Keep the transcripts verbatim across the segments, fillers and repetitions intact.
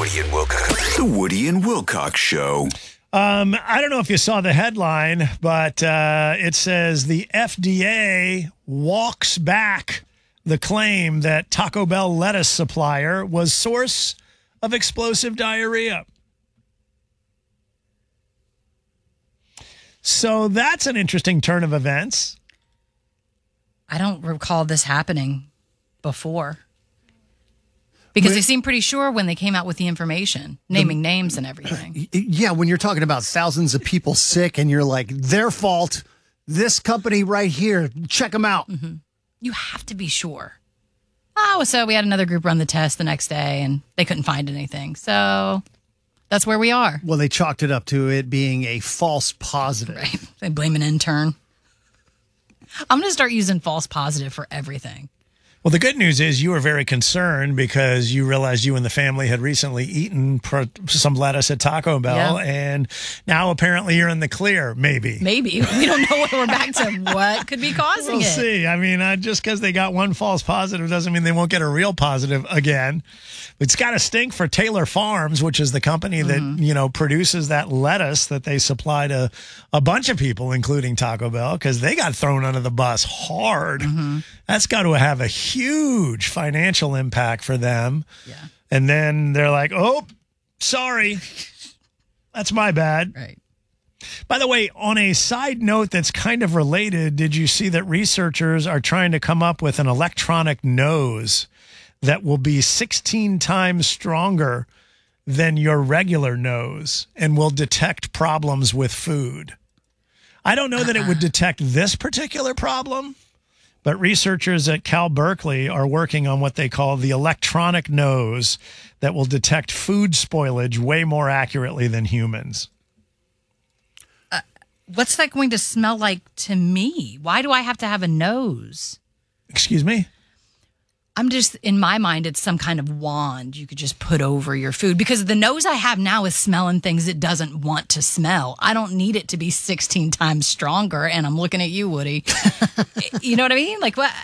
Woody and Wilcox. The Woody and Wilcox Show. Um, I don't know if you saw the headline, but uh, it says the F D A walks back the claim that Taco Bell lettuce supplier was source of explosive diarrhea. So that's an interesting turn of events. I don't recall this happening before. Because But- they seemed pretty sure when they came out with the information, naming names and everything. Yeah, when you're talking about thousands of people sick and you're like, their fault, this company right here, check them out. Mm-hmm. You have to be sure. Oh, so we had another group run the test the next day and they couldn't find anything. So that's where we are. Well, they chalked it up to it being a false positive. Right. They blame an intern. I'm going to start using false positive for everything. Well, the good news is you were very concerned because you realized you and the family had recently eaten pro- some lettuce at Taco Bell, Yeah. and now apparently you're in the clear, maybe. Maybe. We don't know when we're back to what could be causing We'll it. see. I mean, uh, just because they got one false positive doesn't mean they won't get a real positive again. It's got to stink for Taylor Farms, which is the company that, Mm-hmm. you know, produces that lettuce that they supply to a bunch of people, including Taco Bell, because they got thrown under the bus hard. Mm-hmm. That's got to have a huge financial impact for them. Yeah. And then they're like, oh, sorry. That's my bad. Right. By the way, on a side note that's kind of related, did you see that researchers are trying to come up with an electronic nose that will be sixteen times stronger than your regular nose and will detect problems with food? I don't know that it would detect this particular problem, but researchers at Cal Berkeley are working on what they call the electronic nose that will detect food spoilage way more accurately than humans. What's that going to smell like to me? Why do I have to have a nose? Excuse me? I'm just, in my mind, it's some kind of wand you could just put over your food because the nose I have now is smelling things it doesn't want to smell. I don't need it to be sixteen times stronger. And I'm looking at you, Woody. You know what I mean? Like, what?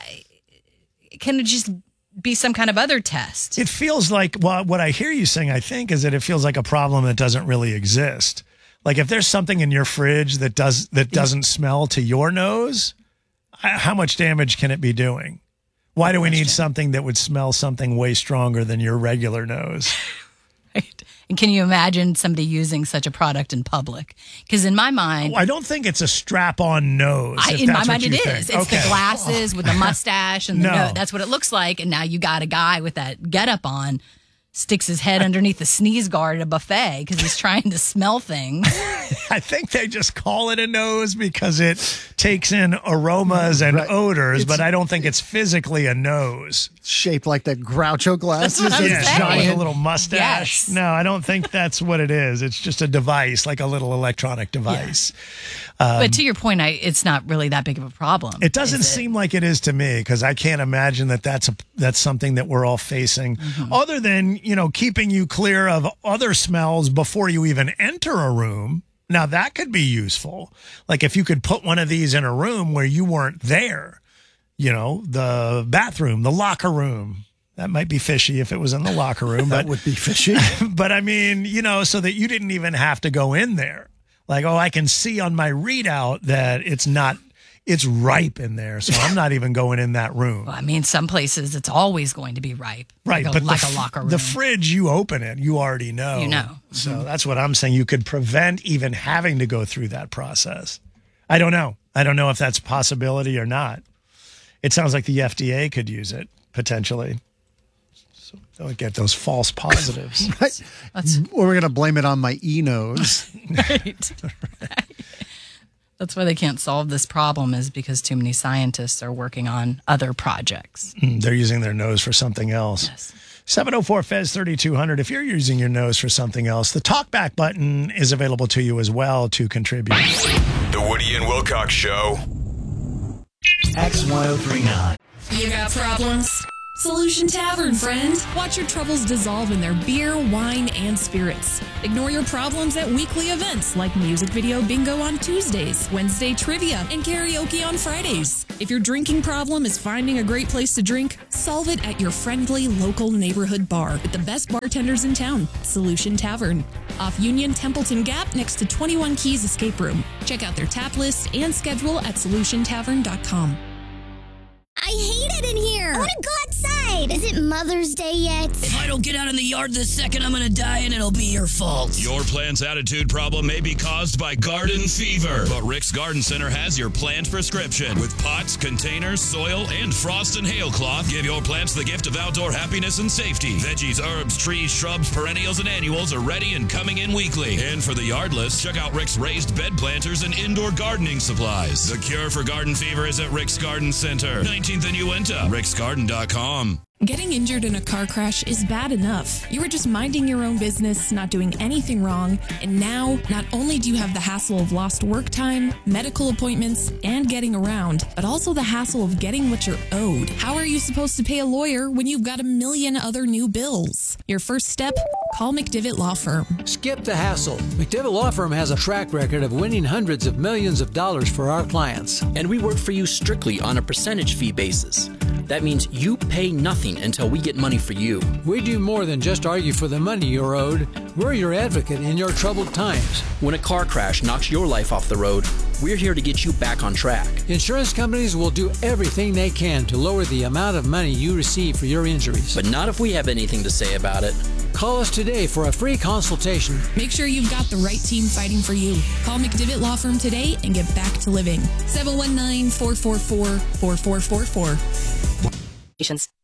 Can it just be some kind of other test? It feels like, well, what I hear you saying, I think, is that it feels like a problem that doesn't really exist. Like if there's something in your fridge that does that doesn't smell to your nose, how much damage can it be doing? Why do we need something that would smell something way stronger than your regular nose? Right. And can you imagine somebody using such a product in public? Because in my mind, Oh, I don't think it's a strap-on nose. I, if in my that's mind what it you is. think. It's Okay. the glasses with the mustache and the No. nose. That's what it looks like. And now you got a guy with that getup on, sticks his head underneath the sneeze guard at a buffet because he's trying to smell things. I think they just call it a nose because it takes in aromas and Right. odors, It's- but I don't think it's physically a nose. Shaped like the Groucho glasses. That's what I'm and Yeah, saying. with a giant. little mustache. Yes. No, I don't think that's what it is. It's just a device, like a little electronic device. But to your point, I, it's not really that big of a problem. It doesn't is seem like it is to me because I can't imagine that that's a that's something that we're all facing. Other than you know keeping you clear of other smells before you even enter a room. Now that could be useful. Like if you could put one of these in a room where you weren't there. You know, the bathroom, the locker room. That might be fishy if it was in the locker room, That but would be fishy. but I mean, you know, so that you didn't even have to go in there. Like, oh, I can see on my readout that it's not, it's ripe in there. So I'm not even going in that room. Well, I mean, some places it's always going to be ripe. Right. Like a, but like the, a locker room. the fridge, you open it, you already know. You know. So that's what I'm saying. You could prevent even having to go through that process. I don't know. I don't know if that's a possibility or not. It sounds like the F D A could use it potentially. So don't get those false positives. Right? Or we're going to blame it on my e-nose. Right. That's why they can't solve this problem is because too many scientists are working on other projects. They're using their nose for something else. Yes. seven oh four F E Z thirty-two hundred. If you're using your nose for something else, the talkback button is available to you as well to contribute. The Woody and Wilcox Show. X ten thirty-nine. You got problems? Solution Tavern, friend. Watch your troubles dissolve in their beer, wine, and spirits. Ignore your problems at weekly events like music video bingo on Tuesdays, Wednesday trivia, and karaoke on Fridays. If your drinking problem is finding a great place to drink, solve it at your friendly local neighborhood bar with the best bartenders in town, Solution Tavern. Off Union Templeton Gap next to twenty-one Keys Escape Room. Check out their tap list and schedule at solution tavern dot com. I hate it in here. I want to go outside. Is it Mother's Day yet? If I don't get out in the yard this second, I'm going to die and it'll be your fault. Your plant's attitude problem may be caused by garden fever, but Rick's Garden Center has your plant prescription. With pots, containers, soil, and frost and hail cloth, give your plants the gift of outdoor happiness and safety. Veggies, herbs, trees, shrubs, perennials, and annuals are ready and coming in weekly. And for the yardless, check out Rick's raised bed planters and indoor gardening supplies. The cure for garden fever is at Rick's Garden Center, nineteenth and Uinta, ricks garden dot com. Getting injured in a car crash is bad enough. You were just minding your own business, not doing anything wrong, and now not only do you have the hassle of lost work time, medical appointments, and getting around, but also the hassle of getting what you're owed. How are you supposed to pay a lawyer when you've got a million other new bills? Your first step? Call McDivitt Law Firm. Skip the hassle. McDivitt Law Firm has a track record of winning hundreds of millions of dollars for our clients. And we work for you strictly on a percentage fee basis. That means you pay nothing until we get money for you. We do more than just argue for the money you're owed. We're your advocate in your troubled times. When a car crash knocks your life off the road, we're here to get you back on track. Insurance companies will do everything they can to lower the amount of money you receive for your injuries. But not if we have anything to say about it. Call us today for a free consultation. Make sure you've got the right team fighting for you. Call McDivitt Law Firm today and get back to living. seven one nine, four four four, four four four four.